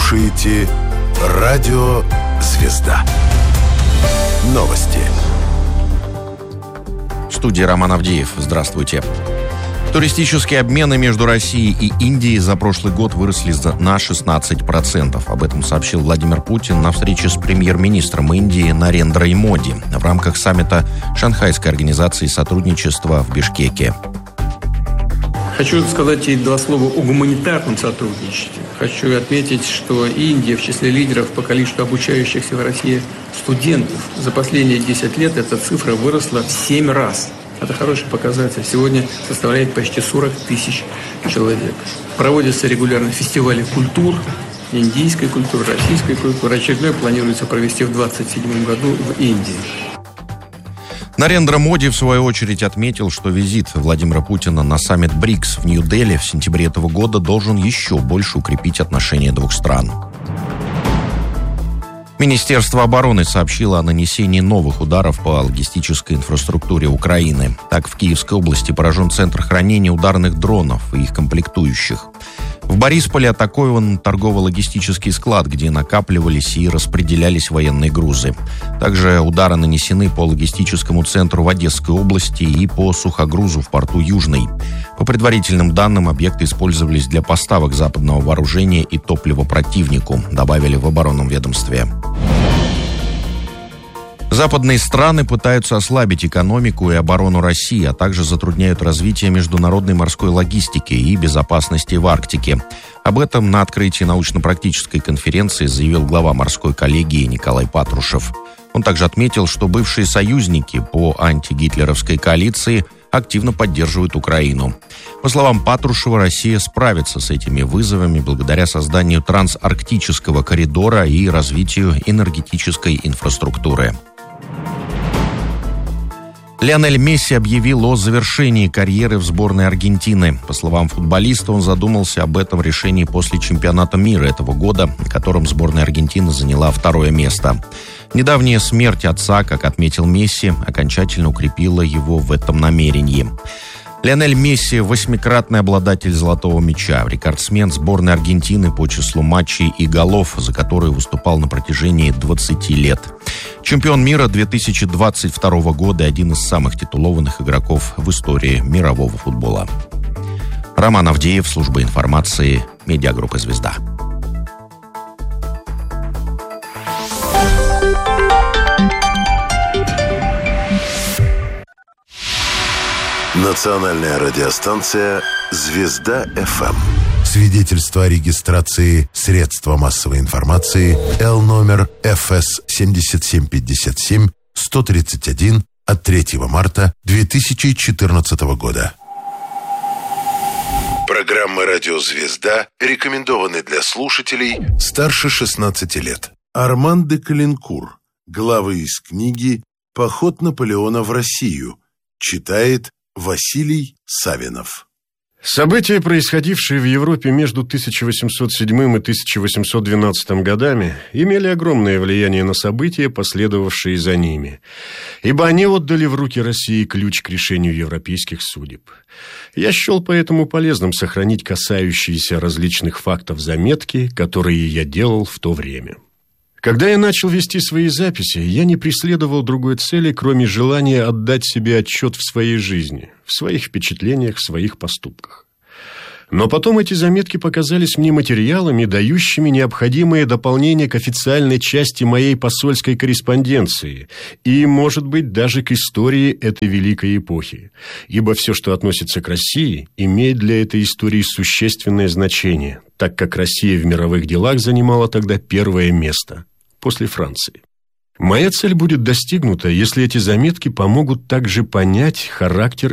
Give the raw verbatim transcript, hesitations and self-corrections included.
слушаете Радио «Звезда». Новости. В студии Роман Авдеев. Здравствуйте. Туристические обмены между Россией и Индией за прошлый год выросли на шестнадцать процентов. Об этом сообщил Владимир Путин на встрече с премьер-министром Индии Нарендрой Моди в рамках саммита Шанхайской организации сотрудничества в Бишкеке. Хочу сказать и два слова о гуманитарном сотрудничестве. Хочу отметить, что Индия в числе лидеров по количеству обучающихся в России студентов. За последние десять лет эта цифра выросла в семь раз. Это хороший показатель. Сегодня составляет почти сорок тысяч человек. Проводятся регулярно фестивали культур, индийской культуры, российской культуры. Очередной планируется провести в двадцать седьмом году в Индии. Нарендра Моди, в свою очередь, отметил, что визит Владимира Путина на саммит БРИКС в Нью-Дели в сентябре этого года должен еще больше укрепить отношения двух стран. Министерство обороны сообщило о нанесении новых ударов по логистической инфраструктуре Украины. Так, в Киевской области поражен центр хранения ударных дронов и их комплектующих. В Борисполе атакован торгово-логистический склад, где накапливались и распределялись военные грузы. Также удары нанесены по логистическому центру в Одесской области и по сухогрузу в порту Южный. По предварительным данным, объекты использовались для поставок западного вооружения и топлива противнику, добавили в оборонном ведомстве. Западные страны пытаются ослабить экономику и оборону России, а также затрудняют развитие международной морской логистики и безопасности в Арктике. Об этом на открытии научно-практической конференции заявил глава морской коллегии Николай Патрушев. Он также отметил, что бывшие союзники по антигитлеровской коалиции активно поддерживают Украину. По словам Патрушева, Россия справится с этими вызовами благодаря созданию трансарктического коридора и развитию энергетической инфраструктуры. Лионель Месси объявил о завершении карьеры в сборной Аргентины. По словам футболиста, он задумался об этом решении после чемпионата мира этого года, на котором сборная Аргентины заняла второе место. Недавняя смерть отца, как отметил Месси, окончательно укрепила его в этом намерении. Лионель Месси – восьмикратный обладатель «Золотого мяча», рекордсмен сборной Аргентины по числу матчей и голов, за которые выступал на протяжении двадцати лет. Чемпион мира две тысячи двадцать второго года и один из самых титулованных игроков в истории мирового футбола. Роман Авдеев, служба информации, медиагруппа «Звезда». Национальная радиостанция «Звезда-эф эм». Свидетельство о регистрации средства массовой информации Л номер эф эс семь семь пять семь сто тридцать один от третьего марта две тысячи четырнадцатого года. Программа «Радио Звезда» рекомендованы для слушателей старше шестнадцати лет. Арман де Калинкур. Главы из книги «Поход Наполеона в Россию». Читает Василий Савинов. События, происходившие в Европе между тысяча восемьсот седьмым и тысяча восемьсот двенадцатым годами, имели огромное влияние на события, последовавшие за ними, ибо они отдали в руки России ключ к решению европейских судеб. Я счел поэтому полезным сохранить касающиеся различных фактов заметки, которые я делал в то время. Когда я начал вести свои записи, я не преследовал другой цели, кроме желания отдать себе отчет в своей жизни, в своих впечатлениях, в своих поступках. Но потом эти заметки показались мне материалами, дающими необходимые дополнения к официальной части моей посольской корреспонденции и, может быть, даже к истории этой великой эпохи. Ибо все, что относится к России, имеет для этой истории существенное значение, так как Россия в мировых делах занимала тогда первое место после Франции. Моя цель будет достигнута, если эти заметки помогут также понять характер